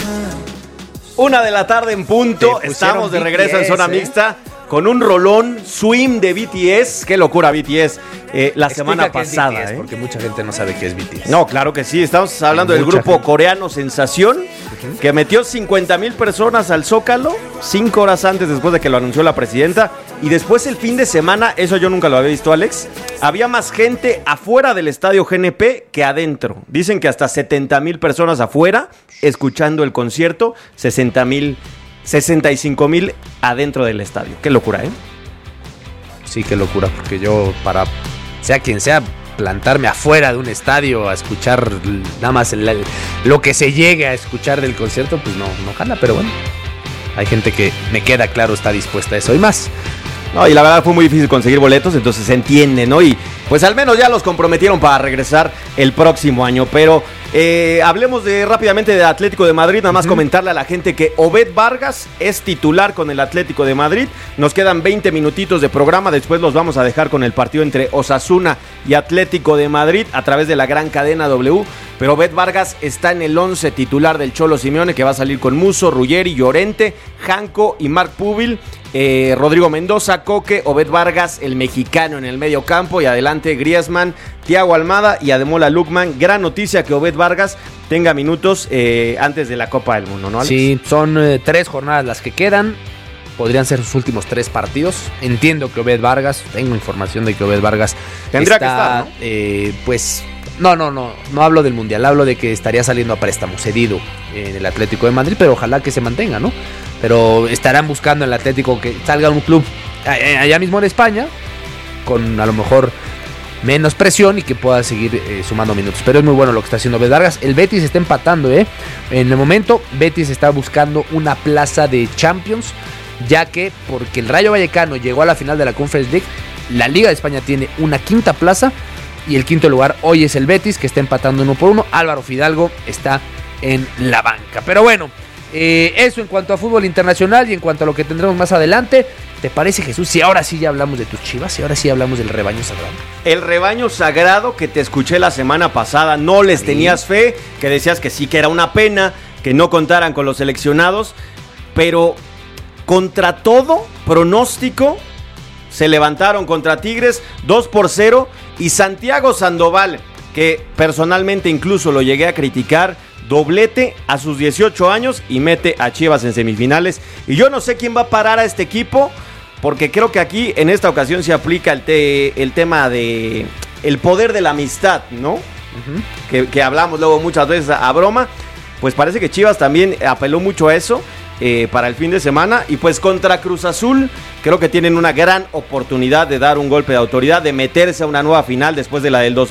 1:00 en punto. Estamos de regreso en Zona Mixta con un rolón swing de BTS. Qué locura BTS. La semana pasada. BTS, porque mucha gente no sabe qué es BTS. No, claro que sí. Estamos hablando del grupo coreano Sensación, que metió 50,000 personas al Zócalo 5 horas antes, después de que lo anunció la presidenta. Y después el fin de semana, eso yo nunca lo había visto, Alex, había más gente afuera del estadio GNP que adentro. Dicen que hasta 70,000 personas afuera escuchando el concierto, 65,000 adentro del estadio. Qué locura, ¿eh? Sí, qué locura, porque yo, para sea quien sea, plantarme afuera de un estadio a escuchar nada más lo que se llegue a escuchar del concierto, pues no jala, pero bueno. Hay gente que, me queda claro, está dispuesta a eso y más. No, y la verdad fue muy difícil conseguir boletos, entonces se entiende, ¿no? Y pues al menos ya los comprometieron para regresar el próximo año. Pero hablemos rápidamente de Atlético de Madrid. Nada más comentarle a la gente que Obed Vargas es titular con el Atlético de Madrid. Nos quedan 20 minutitos de programa. Después los vamos a dejar con el partido entre Osasuna y Atlético de Madrid a través de la gran cadena W. Pero Obed Vargas está en el 11 titular del Cholo Simeone, que va a salir con Musso, Ruggeri, Llorente, Janco y Marc Pubil. Rodrigo Mendoza, Coque, Obed Vargas, el mexicano en el medio campo, y adelante Griezmann, Thiago Almada y Ademola Lookman. Gran noticia que Obed Vargas tenga minutos antes de la Copa del Mundo, ¿no, Alex? Sí, son 3 jornadas las que quedan. Podrían ser sus últimos 3 partidos. Entiendo que Obed Vargas, tengo información de que Obed Vargas tendría que estar, ¿no? Pues no hablo del Mundial, hablo de que estaría saliendo a préstamo, cedido en el Atlético de Madrid, pero ojalá que se mantenga, ¿no? Pero estarán buscando en el Atlético que salga un club allá mismo en España, con a lo mejor menos presión y que pueda seguir sumando minutos. Pero es muy bueno lo que está haciendo Obed Vargas. El Betis está empatando, En el momento, Betis está buscando una plaza de Champions, ya que porque el Rayo Vallecano llegó a la final de la Conference League, la Liga de España tiene una quinta plaza y el quinto lugar hoy es el Betis, que está empatando 1-1. Álvaro Fidalgo está en la banca. Pero bueno, eso en cuanto a fútbol internacional y en cuanto a lo que tendremos más adelante. ¿Te parece, Jesús, si ahora sí ya hablamos de tus Chivas y ahora sí hablamos del rebaño sagrado? El rebaño sagrado que te escuché la semana pasada, no les tenías fe, que decías que sí, que era una pena que no contaran con los seleccionados, pero contra todo pronóstico se levantaron contra Tigres 2-0, y Santiago Sandoval, que personalmente incluso lo llegué a criticar, doblete a sus 18 años y mete a Chivas en semifinales. Y yo no sé quién va a parar a este equipo, porque creo que aquí en esta ocasión se aplica el tema de el poder de la amistad, ¿no? Que hablamos luego muchas veces a broma. Pues parece que Chivas también apeló mucho a eso para el fin de semana. Y pues contra Cruz Azul creo que tienen una gran oportunidad de dar un golpe de autoridad, de meterse a una nueva final después de la del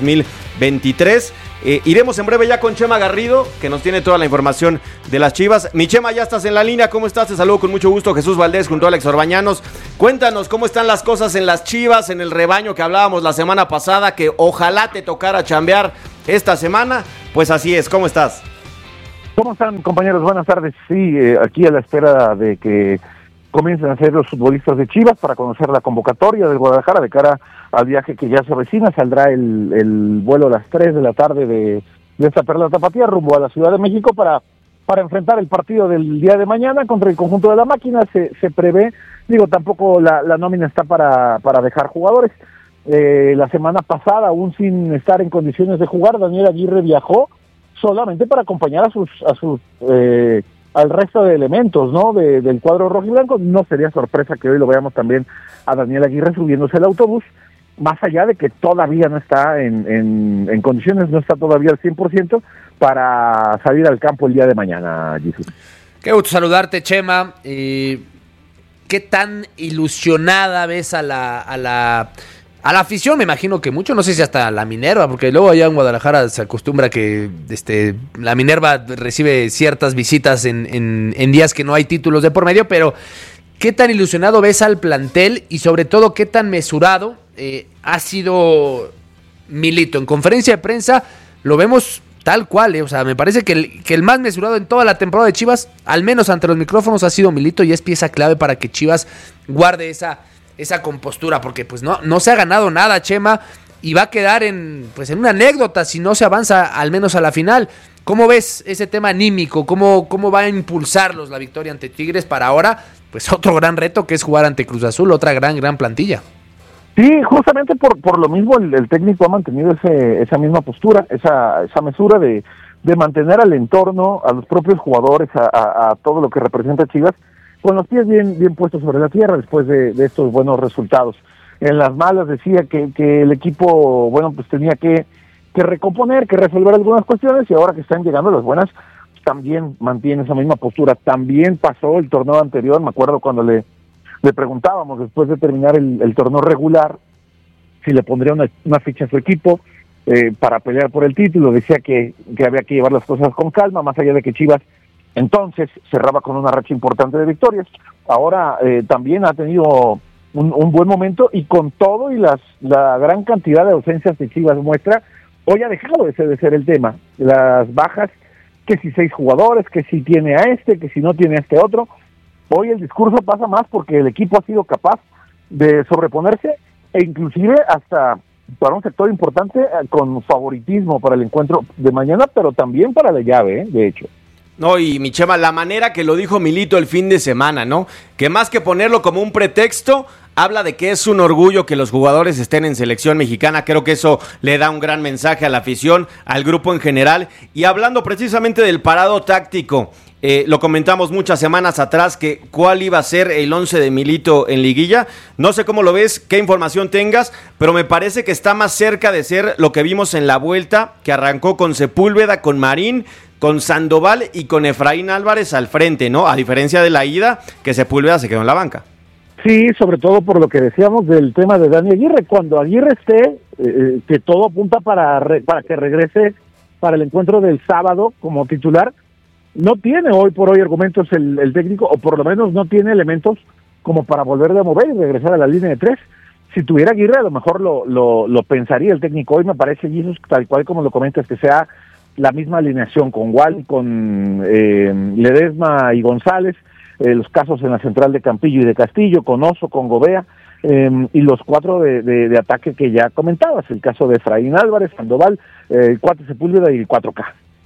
2023. Iremos en breve ya con Chema Garrido, que nos tiene toda la información de las Chivas. Mi Chema, ya estás en la línea, ¿cómo estás? Te saludo con mucho gusto, Jesús Valdés junto a Alex Orbañanos. Cuéntanos cómo están las cosas en las Chivas, en el rebaño que hablábamos la semana pasada, que ojalá te tocara chambear esta semana. Pues así es, ¿cómo estás? ¿Cómo están, compañeros? Buenas tardes. Sí, aquí a la espera de que comiencen a ser los futbolistas de Chivas para conocer la convocatoria del Guadalajara de cara al viaje que ya se avecina. Saldrá el vuelo a las 3 de la tarde de esta Perla Tapatía rumbo a la Ciudad de México para enfrentar el partido del día de mañana contra el conjunto de la Máquina. Se prevé, tampoco la nómina está para dejar jugadores. La semana pasada, aún sin estar en condiciones de jugar, Daniel Aguirre viajó solamente para acompañar al resto de elementos, ¿no? Del cuadro rojiblanco. No sería sorpresa que hoy lo veamos también a Daniel Aguirre subiéndose al autobús, más allá de que todavía no está en condiciones, no está todavía al 100% para salir al campo el día de mañana, Jesús. Qué gusto saludarte, Chema. ¿Qué tan ilusionada ves a la afición? Me imagino que mucho, no sé si hasta la Minerva, porque luego allá en Guadalajara se acostumbra que la Minerva recibe ciertas visitas en días que no hay títulos de por medio, pero ¿qué tan ilusionado ves al plantel y sobre todo qué tan mesurado ha sido Milito? En conferencia de prensa lo vemos tal cual, o sea, me parece que el más mesurado en toda la temporada de Chivas, al menos ante los micrófonos, ha sido Milito, y es pieza clave para que Chivas guarde esa compostura, porque pues no se ha ganado nada, Chema. y va a quedar en una anécdota si no se avanza al menos a la final. ¿Cómo ves ese tema anímico? ¿Cómo va a impulsarlos la victoria ante Tigres para ahora? Pues otro gran reto que es jugar ante Cruz Azul, otra gran plantilla. Sí, justamente por lo mismo el técnico ha mantenido esa misma postura, esa mesura de mantener al entorno, a los propios jugadores, a todo lo que representa Chivas, con los pies bien puestos sobre la tierra después de estos buenos resultados. En las malas decía que el equipo, bueno, pues tenía que recomponer, que resolver algunas cuestiones, y ahora que están llegando las buenas, también mantiene esa misma postura. También pasó el torneo anterior, me acuerdo cuando le preguntábamos después de terminar el torneo regular si le pondría una ficha a su equipo para pelear por el título. Decía que había que llevar las cosas con calma, más allá de que Chivas entonces cerraba con una racha importante de victorias. Ahora también ha tenido un buen momento, y con todo y la gran cantidad de ausencias que Chivas muestra, hoy ha dejado de ser el tema. Las bajas, que si 6 jugadores, que si tiene a que si no tiene a este otro. Hoy el discurso pasa más porque el equipo ha sido capaz de sobreponerse, e inclusive hasta para un sector importante con favoritismo para el encuentro de mañana, pero también para la llave, de hecho. No, y mi Chema, la manera que lo dijo Milito el fin de semana, ¿no? Que más que ponerlo como un pretexto, habla de que es un orgullo que los jugadores estén en selección mexicana. Creo que eso le da un gran mensaje a la afición, al grupo en general. Y hablando precisamente del parado táctico, lo comentamos muchas semanas atrás, que cuál iba a ser el 11 de Milito en liguilla. No sé cómo lo ves, qué información tengas, pero me parece que está más cerca de ser lo que vimos en la vuelta, que arrancó con Sepúlveda, con Marín, con Sandoval y con Efraín Álvarez al frente, ¿no? A diferencia de la ida, que Sepúlveda se quedó en la banca. Sí, sobre todo por lo que decíamos del tema de Dani Aguirre. Cuando Aguirre esté, que todo apunta para que regrese para el encuentro del sábado como titular, no tiene hoy por hoy argumentos el técnico, o por lo menos no tiene elementos como para volver a mover y regresar a la línea de 3. Si tuviera Aguirre, a lo mejor lo pensaría el técnico. Hoy me parece, Jesús, tal cual como lo comentas, que sea la misma alineación con Wally, con Ledesma y González, los casos en la central de Campillo y de Castillo, con Oso, con Gobea, y los 4 de ataque que ya comentabas, el caso de Efraín Álvarez, Sandoval, el Cuate Sepúlveda y el 4K.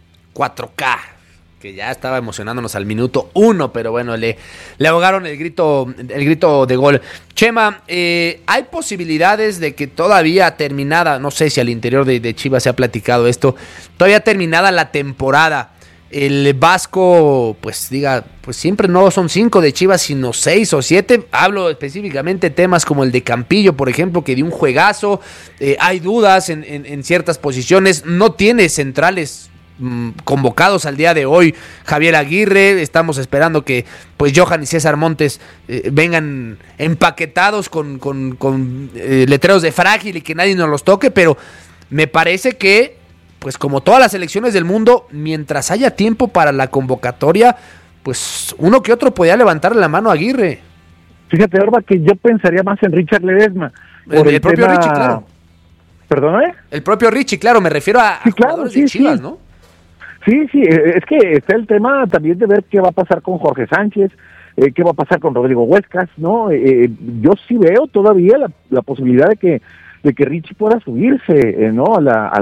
4K, que ya estaba emocionándonos al minuto 1, pero bueno, le ahogaron el grito de gol. Chema, ¿hay posibilidades de que todavía terminada, no sé si al interior de Chivas se ha platicado esto, todavía terminada la temporada, el Vasco, pues diga, pues siempre no son 5 de Chivas, sino 6 o 7, hablo específicamente de temas como el de Campillo, por ejemplo, que dio un juegazo, hay dudas en ciertas posiciones, no tiene centrales convocados al día de hoy Javier Aguirre, estamos esperando que pues Johan y César Montes vengan empaquetados con letreros de frágil y que nadie nos los toque, pero me parece que pues como todas las selecciones del mundo, mientras haya tiempo para la convocatoria, pues uno que otro podía levantarle la mano a Aguirre. Fíjate, Orba, que yo pensaría más en Richard Ledesma. El propio Richie, claro. ¿Perdóname? El propio Richie, claro, me refiero a jugadores de Chivas, ¿no? Sí, es que está el tema también de ver qué va a pasar con Jorge Sánchez, qué va a pasar con Rodrigo Huescas, ¿no? Yo sí veo todavía la posibilidad de que Richie pueda subirse, ¿no? a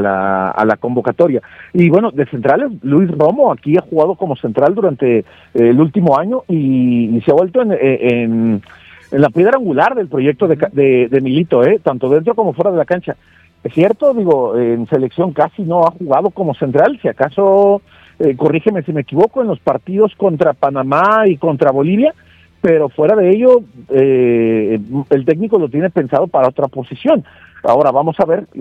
la convocatoria. Y bueno, de centrales, Luis Romo aquí ha jugado como central durante el último año y se ha vuelto en la piedra angular del proyecto de Milito, tanto dentro como fuera de la cancha. Es cierto, digo, en selección casi no ha jugado como central, si acaso, corrígeme si me equivoco, en los partidos contra Panamá y contra Bolivia, pero fuera de ello, el técnico lo tiene pensado para otra posición. Ahora vamos a ver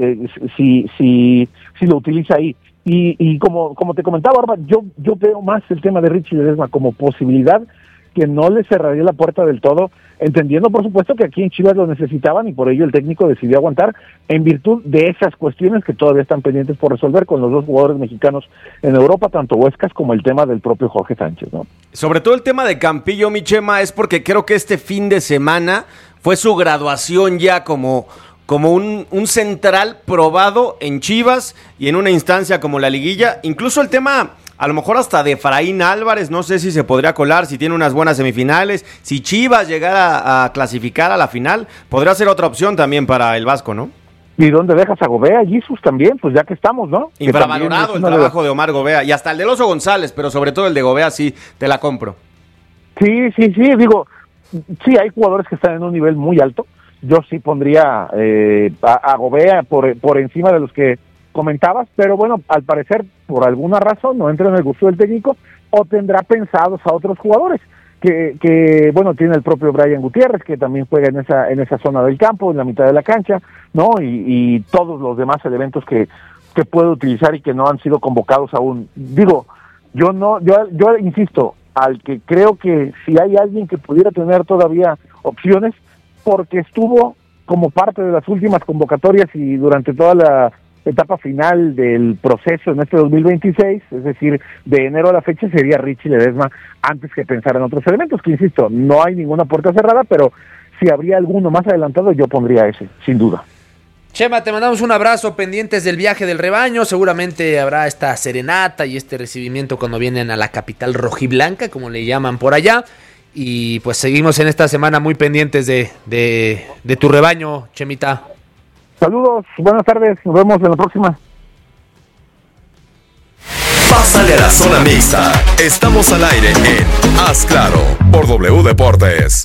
si lo utiliza ahí. Y como te comentaba, Barba, yo veo más el tema de Richie Ledesma como posibilidad que no le cerraría la puerta del todo, entendiendo por supuesto que aquí en Chivas lo necesitaban y por ello el técnico decidió aguantar en virtud de esas cuestiones que todavía están pendientes por resolver con los 2 jugadores mexicanos en Europa, tanto Huescas como el tema del propio Jorge Sánchez, ¿no? Sobre todo el tema de Campillo, mi Chema, es porque creo que este fin de semana fue su graduación ya como un central probado en Chivas y en una instancia como la liguilla. Incluso el tema, a lo mejor hasta de Efraín Álvarez, no sé si se podría colar, si tiene unas buenas semifinales, si Chivas llegara a clasificar a la final, podría ser otra opción también para el Vasco, ¿no? ¿Y dónde dejas a Gobea, Jesus también? Pues ya que estamos, ¿no? Infravalorado el trabajo de Omar Gobea y hasta el del Oso González, pero sobre todo el de Gobea sí, te la compro. Sí, digo, sí hay jugadores que están en un nivel muy alto. Yo sí pondría a Gobea por encima de los que comentabas, pero bueno, al parecer, por alguna razón, no entra en el gusto del técnico o tendrá pensados a otros jugadores. Que bueno, tiene el propio Brian Gutiérrez, que también juega en esa zona del campo, en la mitad de la cancha, ¿no? Y todos los demás elementos que puede utilizar y que no han sido convocados aún. Digo, yo insisto, al que creo que si hay alguien que pudiera tener todavía opciones, porque estuvo como parte de las últimas convocatorias y durante toda la etapa final del proceso en este 2026, es decir, de enero a la fecha, sería Richie Ledesma antes que pensar en otros elementos, que insisto, no hay ninguna puerta cerrada, pero si habría alguno más adelantado, yo pondría ese, sin duda. Chema, te mandamos un abrazo, pendientes del viaje del rebaño, seguramente habrá esta serenata y este recibimiento cuando vienen a la capital rojiblanca, como le llaman por allá, y pues seguimos en esta semana muy pendientes de tu rebaño, Chemita. Saludos, buenas tardes, nos vemos en la próxima. Pásale a la zona mixta. Estamos al aire en Haz Claro por W Deportes.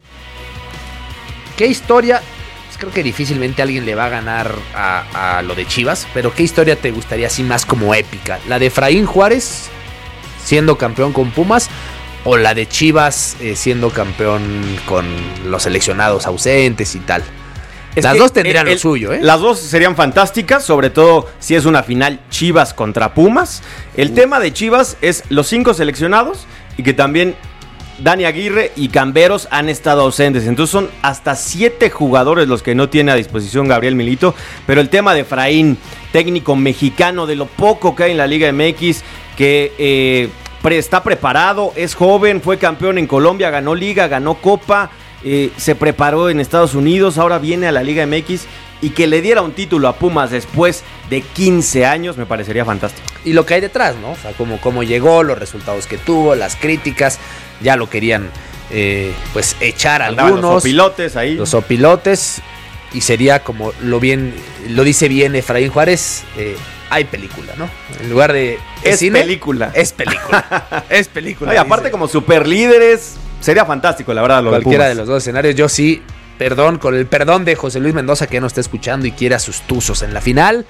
¿Qué historia? Pues creo que difícilmente alguien le va a ganar a lo de Chivas, pero ¿qué historia te gustaría así más como épica? ¿La de Efraín Juárez siendo campeón con Pumas o la de Chivas siendo campeón con los seleccionados ausentes y tal? Las dos tendrían lo suyo, ¿eh? Las dos serían fantásticas, sobre todo si es una final Chivas contra Pumas. El tema de Chivas es los 5 seleccionados y que también Dani Aguirre y Camberos han estado ausentes. Entonces son hasta 7 jugadores los que no tiene a disposición Gabriel Milito. Pero el tema de Efraín, técnico mexicano, de lo poco que hay en la Liga MX, que está preparado, es joven, fue campeón en Colombia, ganó Liga, ganó Copa. Se preparó en Estados Unidos, ahora viene a la Liga MX y que le diera un título a Pumas después de 15 años me parecería fantástico. Y lo que hay detrás, ¿no? O sea, cómo llegó, los resultados que tuvo, las críticas, ya lo querían pues echar algunos. Los opilotes ahí. Los opilotes, y sería como lo dice bien Efraín Juárez, hay película, ¿no? En lugar de es cine, película. Es película. Es película. Oye, aparte como superlíderes. Sería fantástico, la verdad. Cualquiera de los dos escenarios. Yo sí, con el perdón de José Luis Mendoza, que ya no está escuchando y quiere a sus tuzos en la final.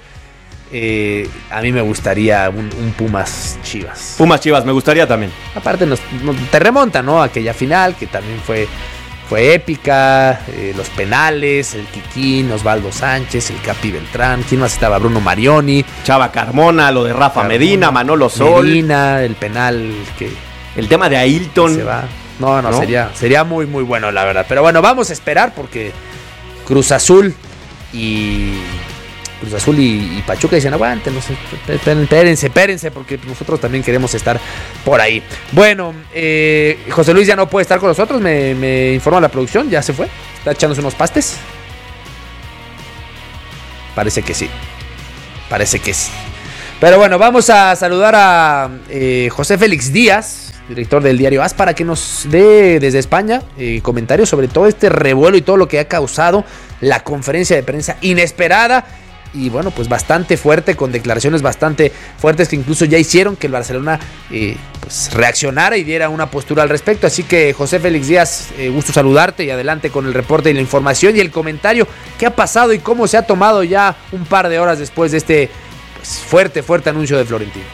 A mí me gustaría un Pumas Chivas. Pumas Chivas, me gustaría también. Aparte, te remonta, ¿no? Aquella final que también fue épica. Los penales, el Kikín, Osvaldo Sánchez, el Capi Beltrán. ¿Quién más estaba? Bruno Marioni. Chava Carmona, lo de Rafa Medina, Manolo Sol. Medina, el penal que... El tema de Ailton. Se va. No, sería muy, muy bueno, la verdad. Pero bueno, vamos a esperar porque Cruz Azul y Pachuca dicen, aguanten, no sé, espérense, porque nosotros también queremos estar por ahí. Bueno, José Luis ya no puede estar con nosotros, me informa la producción, ya se fue, está echándose unos pastes. Parece que sí. Pero bueno, vamos a saludar a José Félix Díaz, director del diario AS, para que nos dé desde España comentarios sobre todo este revuelo y todo lo que ha causado la conferencia de prensa inesperada y bueno, pues bastante fuerte, con declaraciones bastante fuertes que incluso ya hicieron que el Barcelona pues reaccionara y diera una postura al respecto. Así que José Félix Díaz, gusto saludarte y adelante con el reporte y la información y el comentario. ¿Qué ha pasado y cómo se ha tomado ya un par de horas después de este pues, fuerte anuncio de Florentino?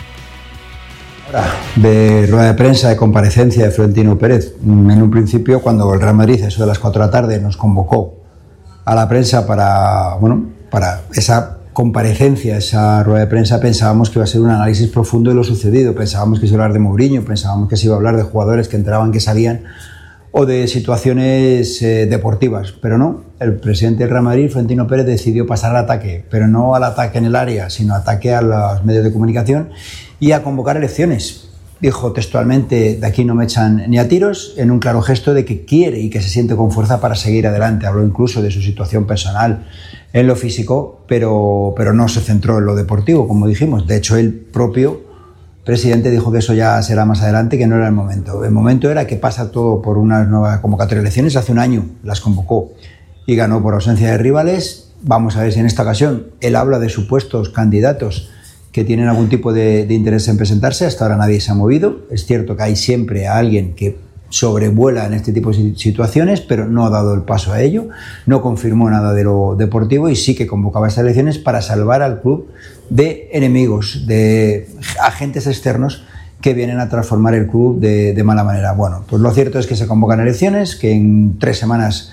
De rueda de prensa de comparecencia de Florentino Pérez. En un principio, cuando el Real Madrid, eso de las 4 de la tarde, nos convocó a la prensa para esa comparecencia, esa rueda de prensa, pensábamos que iba a ser un análisis profundo de lo sucedido, pensábamos que se iba a hablar de Mourinho, pensábamos que se iba a hablar de jugadores que entraban, que salían, o de situaciones deportivas, pero no. El presidente del Real Madrid, Florentino Pérez, decidió pasar al ataque, pero no al ataque en el área, sino ataque a los medios de comunicación y a convocar elecciones. Dijo textualmente, de aquí no me echan ni a tiros, en un claro gesto de que quiere y que se siente con fuerza para seguir adelante. Habló incluso de su situación personal en lo físico, pero no se centró en lo deportivo, como dijimos. De hecho, el propio presidente dijo que eso ya será más adelante, que no era el momento. El momento era que pasa todo por una nueva convocatoria de elecciones. Hace un año las convocó y ganó por ausencia de rivales. Vamos a ver si en esta ocasión él habla de supuestos candidatos que tienen algún tipo de interés en presentarse. Hasta ahora nadie se ha movido. Es cierto que hay siempre a alguien que sobrevuela en este tipo de situaciones, pero no ha dado el paso a ello, no confirmó nada de lo deportivo y sí que convocaba estas elecciones para salvar al club de enemigos, de agentes externos que vienen a transformar el club de mala manera. Bueno, pues lo cierto es que se convocan elecciones, que en 3 semanas,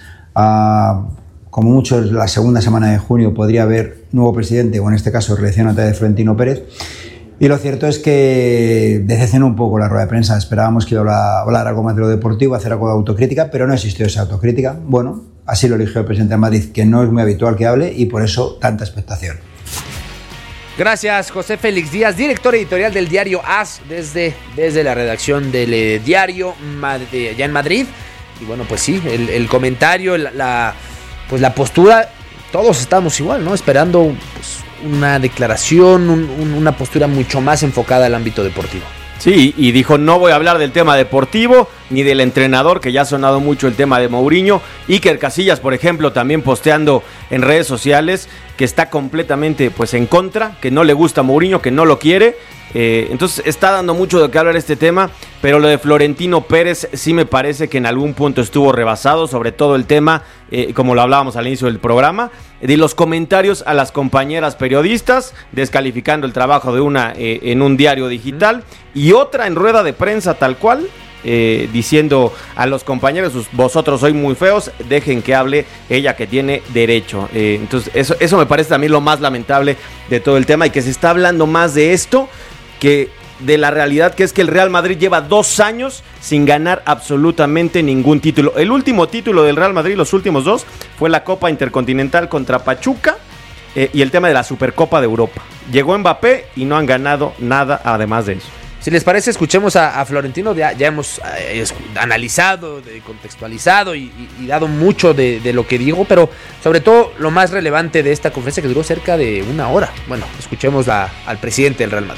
como mucho la segunda semana de junio, podría haber nuevo presidente, o en este caso reelección otra de Florentino Pérez. Y lo cierto es que decepcionó un poco la rueda de prensa. Esperábamos que iba a hablar algo más de lo deportivo, hacer algo de autocrítica, pero no existió esa autocrítica. Bueno, así lo eligió el presidente de Madrid, que no es muy habitual que hable, y por eso tanta expectación. Gracias, José Félix Díaz, director editorial del diario AS, desde la redacción del diario ya en Madrid. Y bueno, pues sí, el comentario, la postura, todos estamos igual, ¿no? Esperando pues, una declaración, una postura mucho más enfocada al ámbito deportivo. Sí, y dijo, no voy a hablar del tema deportivo, ni del entrenador, que ya ha sonado mucho el tema de Mourinho. Iker Casillas, por ejemplo, también posteando en redes sociales que está completamente pues en contra, que no le gusta Mourinho, que no lo quiere. Entonces está dando mucho de qué hablar este tema, pero lo de Florentino Pérez sí me parece que en algún punto estuvo rebasado, sobre todo el tema, como lo hablábamos al inicio del programa, de los comentarios a las compañeras periodistas, descalificando el trabajo de una en un diario digital, y otra en rueda de prensa tal cual, diciendo a los compañeros, vosotros sois muy feos, dejen que hable ella que tiene derecho. Entonces eso me parece también lo más lamentable de todo el tema, y que se está hablando más de esto que de la realidad, que es que el Real Madrid lleva 2 años sin ganar absolutamente ningún título. El último título del Real Madrid, los últimos 2, fue la Copa Intercontinental contra Pachuca y el tema de la Supercopa de Europa. Llegó Mbappé y no han ganado nada además de eso. Si les parece, escuchemos a Florentino. Ya hemos analizado, contextualizado y dado mucho de lo que digo, pero sobre todo lo más relevante de esta conferencia, que duró cerca de 1 hora. Bueno, escuchemos al presidente del Real Madrid.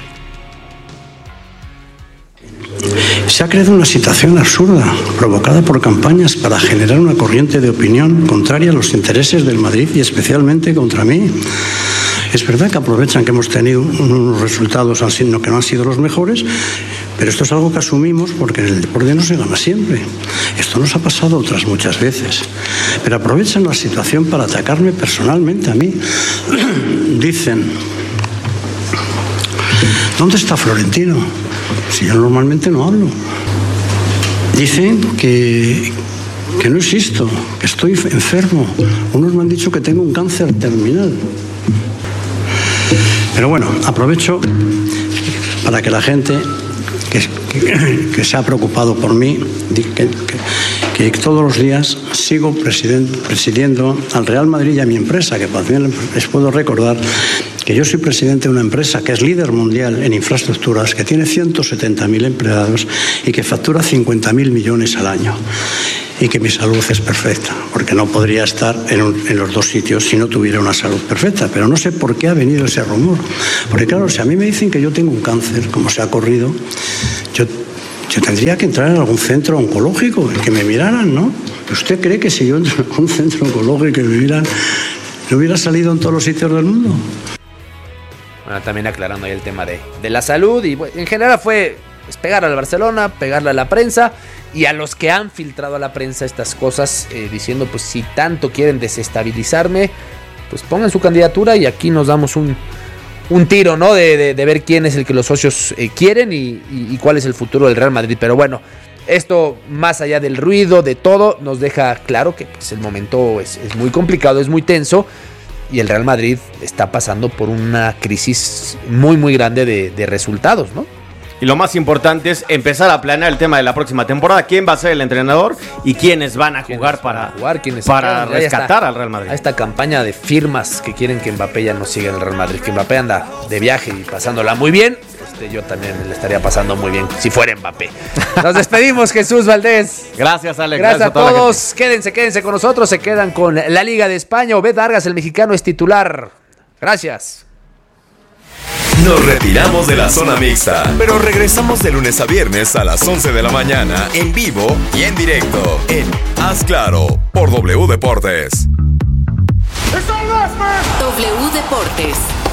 Se ha creado una situación absurda, provocada por campañas para generar una corriente de opinión contraria a los intereses del Madrid y especialmente contra mí. Es verdad que aprovechan que hemos tenido unos resultados que no han sido los mejores, pero esto es algo que asumimos porque en el deporte no se gana siempre. Esto nos ha pasado otras muchas veces. Pero aprovechan la situación para atacarme personalmente a mí. Dicen, ¿dónde está Florentino? Si yo normalmente no hablo. Dicen que no existo, que estoy enfermo. Unos me han dicho que tengo un cáncer terminal. Pero bueno, aprovecho para que la gente que se ha preocupado por mí, que todos los días sigo presidiendo al Real Madrid y a mi empresa, que también les puedo recordar que yo soy presidente de una empresa que es líder mundial en infraestructuras, que tiene 170.000 empleados y que factura 50.000 millones al año. Y que mi salud es perfecta, porque no podría estar en los 2 sitios si no tuviera una salud perfecta. Pero no sé por qué ha venido ese rumor. Porque claro, si a mí me dicen que yo tengo un cáncer, como se ha corrido, yo tendría que entrar en algún centro oncológico y que me miraran, ¿no? ¿Usted cree que si yo entro en un centro oncológico y que me miran, no hubiera salido en todos los sitios del mundo? Bueno, también aclarando ahí el tema de la salud. Y bueno, en general fue pegar al Barcelona, pegarle a la prensa y a los que han filtrado a la prensa estas cosas, diciendo pues si tanto quieren desestabilizarme, pues pongan su candidatura y aquí nos damos un tiro, ¿no? De ver quién es el que los socios quieren y cuál es el futuro del Real Madrid. Pero bueno, esto más allá del ruido, de todo, nos deja claro que pues, el momento es muy complicado, es muy tenso. Y el Real Madrid está pasando por una crisis muy, muy grande de resultados, ¿no? Y lo más importante es empezar a planear el tema de la próxima temporada. ¿Quién va a ser el entrenador? Y quiénes van a jugar para rescatar al Real Madrid. A esta campaña de firmas que quieren que Mbappé ya no siga en el Real Madrid. Que Mbappé anda de viaje y pasándola muy bien. Yo también le estaría pasando muy bien si fuera Mbappé. Nos despedimos, Jesús Valdés. Gracias, Alex. Gracias a todos. Quédense con nosotros. Se quedan con la Liga de España. Obed Vargas, el mexicano, es titular. Gracias. Nos retiramos de la zona mixta, pero regresamos de lunes a viernes a las 11 de la mañana en vivo y en directo en Haz Claro por W Deportes. ¡Está W Deportes.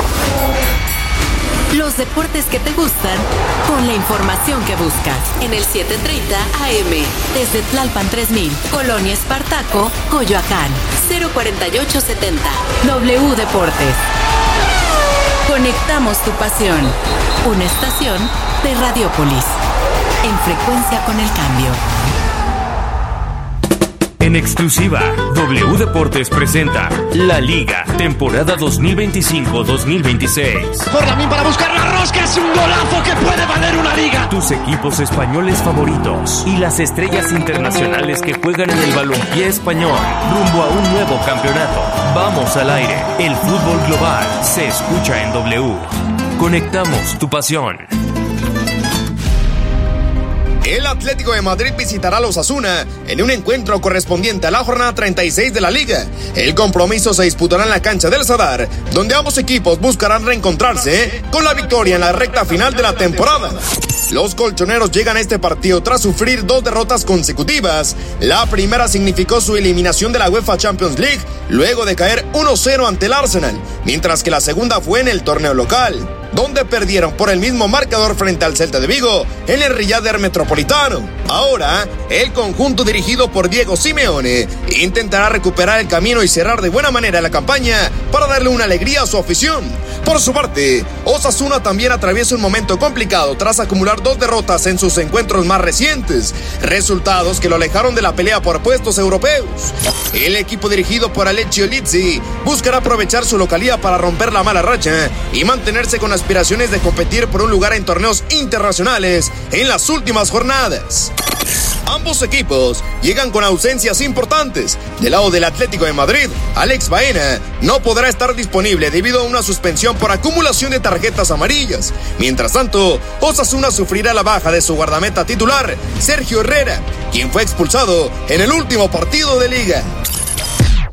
Los deportes que te gustan con la información que buscas en el 7:30 AM desde Tlalpan 3000, Colonia Espartaco, Coyoacán, 04870. W Deportes. Conectamos tu pasión. Una estación de Radiopolis. En frecuencia con el cambio. En exclusiva, W Deportes presenta La Liga, temporada 2025-2026. Por Lamín para buscar la rosca, es un golazo que puede valer una liga. Tus equipos españoles favoritos y las estrellas internacionales que juegan en el balompié español, rumbo a un nuevo campeonato. Vamos al aire, el fútbol global se escucha en W. Conectamos tu pasión. El Atlético de Madrid visitará a los Osasuna en un encuentro correspondiente a la jornada 36 de la Liga. El compromiso se disputará en la cancha del Sadar, donde ambos equipos buscarán reencontrarse con la victoria en la recta final de la temporada. Los colchoneros llegan a este partido tras sufrir 2 derrotas consecutivas. La primera significó su eliminación de la UEFA Champions League, luego de caer 1-0 ante el Arsenal, mientras que la segunda fue en el torneo local, donde perdieron por el mismo marcador frente al Celta de Vigo en el Riyadh Metropolitano. Ahora, el conjunto dirigido por Diego Simeone intentará recuperar el camino y cerrar de buena manera la campaña para darle una alegría a su afición. Por su parte, Osasuna también atraviesa un momento complicado tras acumular 2 derrotas en sus encuentros más recientes, resultados que lo alejaron de la pelea por puestos europeos. El equipo dirigido por Alessio Lizzi buscará aprovechar su localía para romper la mala racha y mantenerse con aspiraciones de competir por un lugar en torneos internacionales en las últimas jornadas. Ambos equipos llegan con ausencias importantes. Del lado del Atlético de Madrid, Alex Baena no podrá estar disponible debido a una suspensión por acumulación de tarjetas amarillas. Mientras tanto, Osasuna sufrirá la baja de su guardameta titular, Sergio Herrera, quien fue expulsado en el último partido de liga.